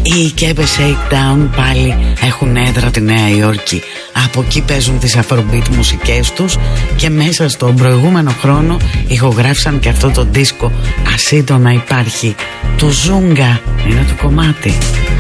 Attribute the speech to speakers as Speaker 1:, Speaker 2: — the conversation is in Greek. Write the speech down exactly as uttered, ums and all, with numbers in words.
Speaker 1: Οι Κέμπε Shakedown πάλι έχουν έδρα τη Νέα Υόρκη. Από εκεί παίζουν τις Afrobeat μουσικές τους και μέσα στον προηγούμενο χρόνο ηχογράφησαν και αυτό το δίσκο Ασύντο να υπάρχει. Το Ζούγκα είναι το κομμάτι.